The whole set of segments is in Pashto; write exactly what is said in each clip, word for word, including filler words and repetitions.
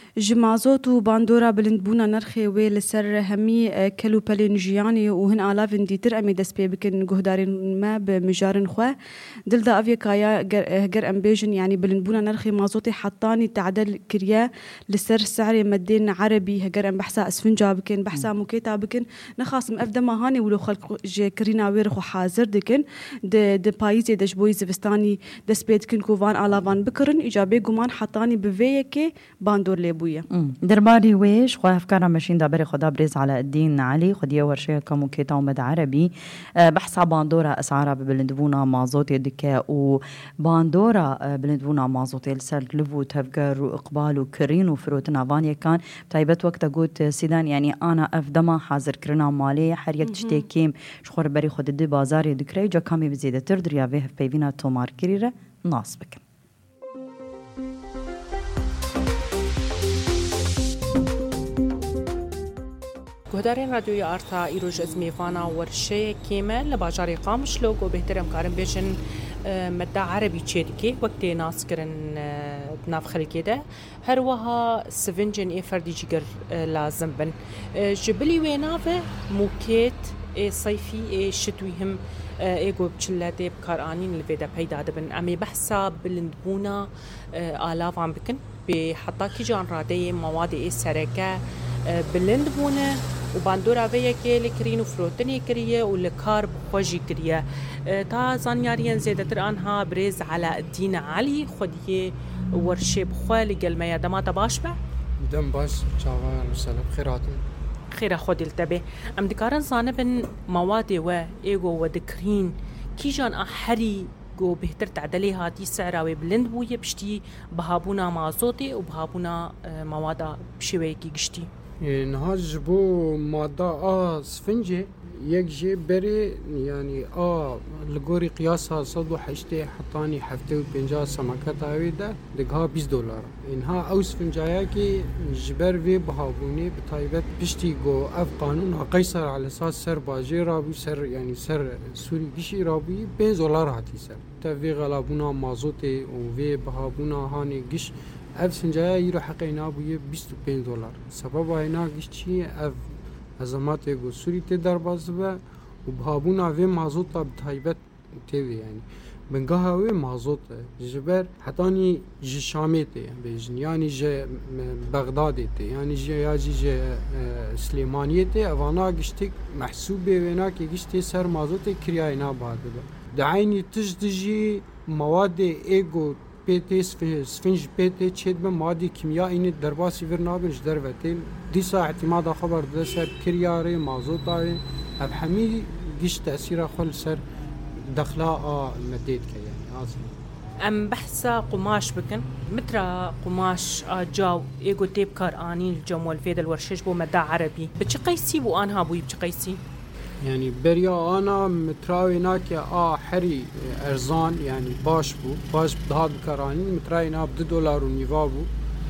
جمازوت و باندورا بلند بونا نرخي وي لسر همي كلو بلينجياني وهن آلافن ديتر أمي دس بي بكن جهدارين ما بمجارن خواه دل دا أفيا كايا جر أمبيجن يعني بلند بونا نرخي مازوتي حطاني تعدل كريا لسر سعر مدين عربي هجر أم بحسا أسفنجا بكن بحسا مكيتا بكن نخاص مأفدا ما هاني ولو خلق جي كرينا ويرخو حاضر دكن د د بايزي دش بوي زفستاني دس بيت كن كوفان آلافان بكرن إيجابي جمان حطاني بفيك باندور ليبويا درباري ويش خو افكار ماشين دابري خدا بريز على الدين علي خديه ورشيه كموكيتا ومد عربي بحث باندورا اسعارها ببلندبونا مازوتي دكا وباندورا بلندبونا مازوتي لسر لفو تفكر واقبال وكرين وفروتنا فانيا كان تايبت وقت قلت سيدان يعني انا افدما حاضر كرنا مالي حريك تشتي كيم شخور بري خد دي بازاري دكري جا كامي بزيده تردر يا به بيبينا تومار كريره ناصبك گهدارین رادیوی آرتا ایروج از میفانا ورشه کیمه لباجاری قامش لوگو بهترم کارم بیشن مدة عربي تشيدكي وقت ناس كرن ناف خلقي ده هر وها سفنجن اي فردي جيجر لازم بن جبلي وينافه موكيت اي صيفي اي شتوي هم اي جو بشلاتي بكارانين الفيدا بيدا دبن امي بحساب بلندبونا آلاف عم بكن بحطاكي جان رادي مواد اي سركه بلندبونه وباندورا ويا كي لكرين وفروتني كريه والكار بخوجي كريه تا زانياريان زيادتر انها بريز على الدين علي خديه ورشه بخوالي قلمه دما تباشبه دم باش جاوا مسلم خيراتي خير خدي التبه ام دكارن زانبن مواد و ايغو ودكرين كي جان احري جو بهتر تعدلي هاتي سعراوي بلند بويه بشتي بهابونا مازوتي وبهابونا مواد بشويكي قشتي نهاج بو مادة آ سفنجة يكجي بري يعني آ لغوري قياسها صدو حشتي حطاني حفتي وبنجا سمكة هاويدا دقها بيس دولار إنها أو سفنجاياكي جبر في بهابوني بطايبت بشتي جو أف قانون قيصر على أساس سر باجي رابو سر يعني سر سوري بشي رابي بين دولار هاتي سر تفي غلابونا مازوتي وفي بهابونا هاني قش اف سنجايا يرو حقينا بويه بیست و پنج دلار سبب اینا گشتي اف ازمات گو سوري ته دربازبه وبهابونا في مازوطه بتايبت تيوي يعني بنقاها وي مازوط جبر حتاني جي شاميتي بيجن يعني جي بغداديتي يعني جي ياجي جي سليمانيتي افانا قشتك محسوبه ويناك قشتي سر مازوطي كرياينا بادبه دعيني تجدجي مواد ايجو بيتي سفنج بيتي تشد بمواد كيميائي إن درباسي فرنابش دربتين دي ساعة اعتماد خبر ده سر كرياري مازوطاري أبحمي جيش تأثير خل سر دخلاء مديد كي يعني أصلا أم بحثا قماش بكن مترا قماش جاو إيجو تيب كار آنين الجمول فيدا الورشش بو مدى عربي بتشقيسي بو آنها بوي بتشقيسي يعني بريا أنا متراوي ناكي آه حري أرزان يعني باش بو باش بهاد كراني متراوي نا بدو دولار ونيفا بو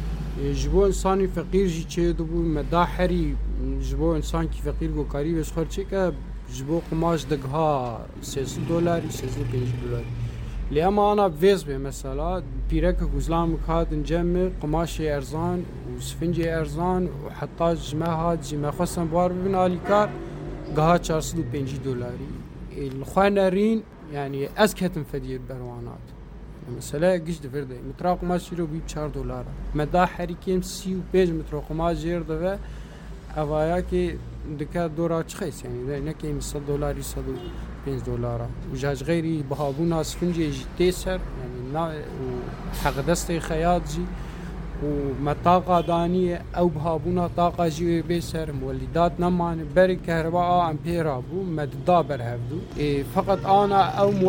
جبو إنساني فقير جي تشيدو بو مدا حري جبو إنسان كي فقير جو كاري بس خرچه که جبو قماش دقها سيزو دولاري سيزو بينج دولاري لأما أنا بفيز بي مثلا بيرك غزلان مكاد نجمع قماشي أرزان وسفنجي أرزان وحتى جماعات جماعة خاصة بار ببن آليكار قها چهارصد و پنج دلاری الخوانرين يعني أزكتم فدير بروانات مثلا قش دفرده متراق ما شيرو بيب چهار دلار مدا حريكيم سي و پنج متراق ما جير دفه اوايا كي دكا دورا چخيس يعني ده نكيم صد دولاري صد و پنج دولار وجاج غيري بهابونا سفنجي جي تسر يعني نا حق دستي خياط جي ومطاقة دانية أو بهابونا طاقة جيوي بيسر مولدات نمان بري كهرباء أمبير أبو مددا برهفدو إيه فقط أنا أو